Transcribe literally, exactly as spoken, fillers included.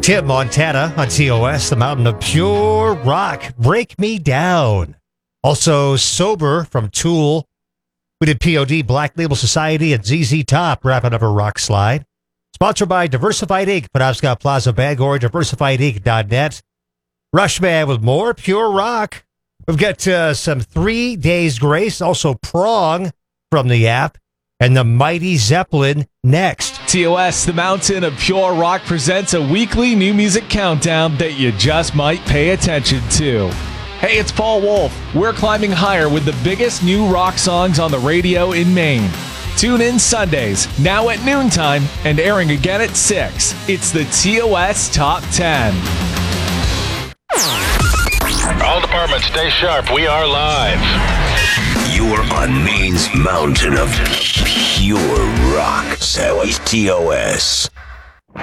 Tim Montana on T O S, the mountain of pure rock. Break Me Down. Also, Sober from Tool. We did P O D, Black Label Society, and Z Z Top, wrapping up a rock slide. Sponsored by Diversified Ink, Penobscot Plaza, Bangor, diversified ink dot net. Rushman with more pure rock. We've got uh, some Three Days Grace, also Prong from the app, and the Mighty Zeppelin next. T O S, the mountain of pure rock, presents a weekly new music countdown that you just might pay attention to. Hey, it's Paul Wolf. We're climbing higher with the biggest new rock songs on the radio in Maine. Tune in Sundays, now at noontime, and airing again at six. It's the T O S Top ten. All departments, stay sharp. We are live. You're on Maine's mountain of pure rock. So is T O S.